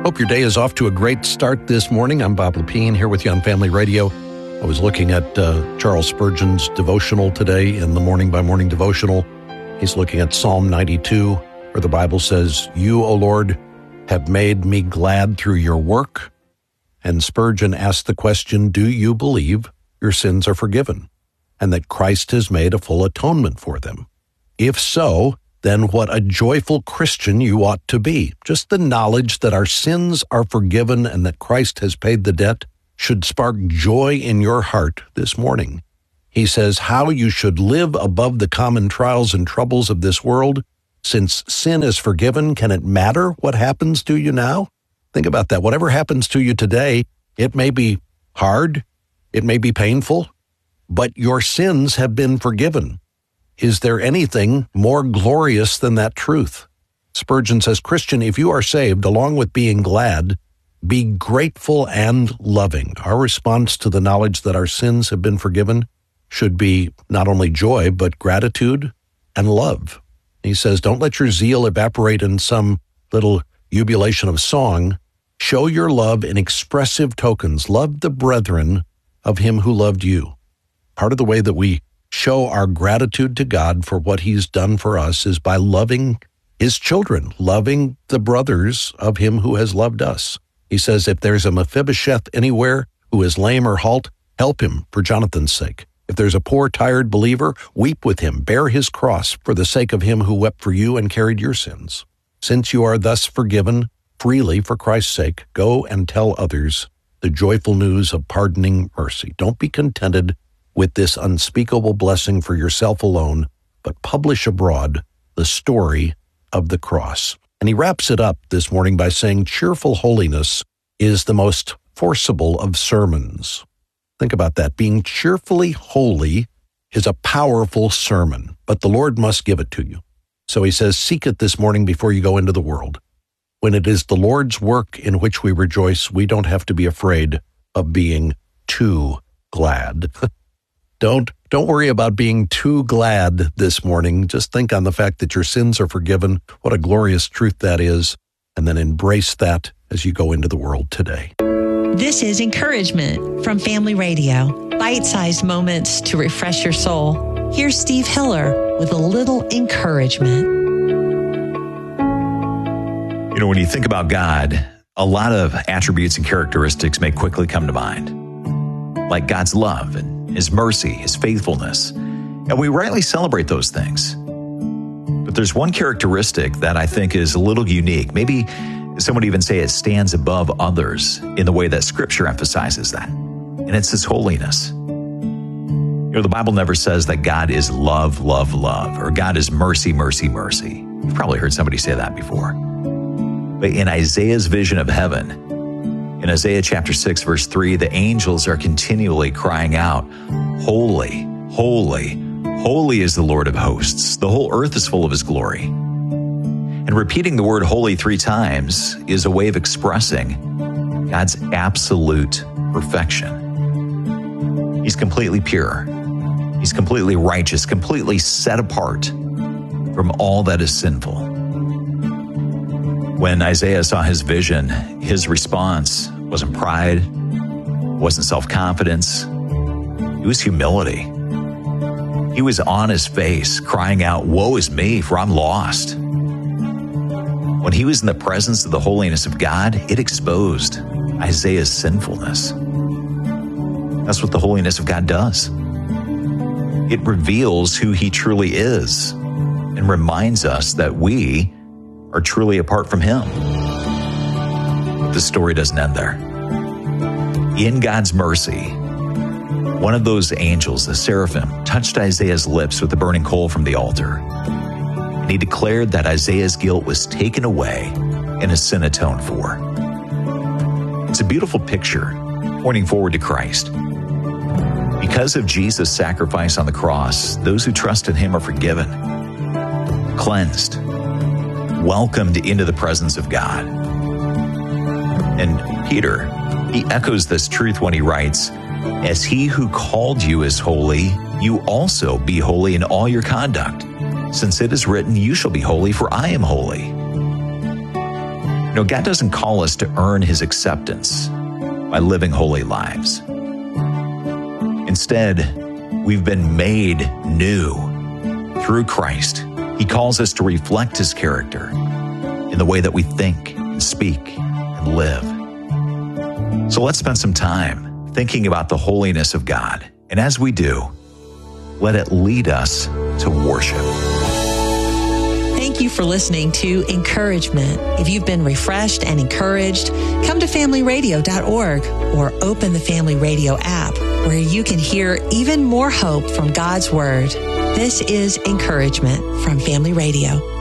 Hope your day is off to a great start this morning. I'm Bob Lepine here with you on Family Radio. I was looking at Charles Spurgeon's devotional today in the Morning by Morning devotional. He's looking at Psalm 92, where the Bible says, "You, O Lord, have made me glad through your work." And Spurgeon asked the question, do you believe your sins are forgiven and that Christ has made a full atonement for them? If so, then what a joyful Christian you ought to be. Just the knowledge that our sins are forgiven and that Christ has paid the debt should spark joy in your heart this morning. He says how you should live above the common trials and troubles of this world. Since sin is forgiven, can it matter what happens to you now? Think about that. Whatever happens to you today, it may be hard, it may be painful, but your sins have been forgiven. Is there anything more glorious than that truth? Spurgeon says, Christian, if you are saved, along with being glad, be grateful and loving. Our response to the knowledge that our sins have been forgiven should be not only joy, but gratitude and love. He says, don't let your zeal evaporate in some little jubilation of song. Show your love in expressive tokens. Love the brethren of him who loved you. Part of the way that we show our gratitude to God for what he's done for us is by loving his children, loving the brothers of him who has loved us. He says, if there's a Mephibosheth anywhere who is lame or halt, help him for Jonathan's sake. If there's a poor, tired believer, weep with him, bear his cross for the sake of him who wept for you and carried your sins. Since you are thus forgiven freely for Christ's sake, go and tell others the joyful news of pardoning mercy. Don't be contented with this unspeakable blessing for yourself alone, but publish abroad the story of the cross. And he wraps it up this morning by saying, cheerful holiness is the most forcible of sermons. Think about that. Being cheerfully holy is a powerful sermon, but the Lord must give it to you. So he says, seek it this morning before you go into the world. When it is the Lord's work in which we rejoice, we don't have to be afraid of being too glad. Don't worry about being too glad this morning. Just think on the fact that your sins are forgiven. What a glorious truth that is. And then embrace that as you go into the world today. This is Encouragement from Family Radio. Bite-sized moments to refresh your soul. Here's Steve Hiller with a little encouragement. You know, when you think about God, a lot of attributes and characteristics may quickly come to mind, like God's love and his mercy, his faithfulness. And we rightly celebrate those things. But there's one characteristic that I think is a little unique. Maybe some would even say it stands above others in the way that Scripture emphasizes that. And it's his holiness. You know, the Bible never says that God is love, love, love, or God is mercy, mercy, mercy. You've probably heard somebody say that before. But in Isaiah's vision of heaven, in Isaiah chapter 6, verse 3, the angels are continually crying out, holy, holy, holy is the Lord of hosts. The whole earth is full of his glory. And repeating the word holy 3 times is a way of expressing God's absolute perfection. He's completely pure. He's completely righteous, completely set apart from all that is sinful. When Isaiah saw his vision, his response wasn't pride, wasn't self-confidence. It was humility. He was on his face, crying out, woe is me, for I'm lost. When he was in the presence of the holiness of God, it exposed Isaiah's sinfulness. That's what the holiness of God does. It reveals who he truly is and reminds us that we are truly apart from him. But the story doesn't end there. In God's mercy, one of those angels, the seraphim, touched Isaiah's lips with the burning coal from the altar. And he declared that Isaiah's guilt was taken away and his sin atoned for. It's a beautiful picture pointing forward to Christ. Because of Jesus' sacrifice on the cross, those who trust in him are forgiven, cleansed, welcomed into the presence of God. And Peter, he echoes this truth when he writes, as he who called you is holy, you also be holy in all your conduct, since it is written, you shall be holy, for I am holy. God doesn't call us to earn his acceptance by living holy lives. Instead, we've been made new through Christ. He calls us to reflect his character in the way that we think and speak and live. So let's spend some time thinking about the holiness of God. And as we do, let it lead us to worship. Thank you for listening to Encouragement. If you've been refreshed and encouraged, come to familyradio.org or open the Family Radio app where you can hear even more hope from God's Word. This is Encouragement from Family Radio.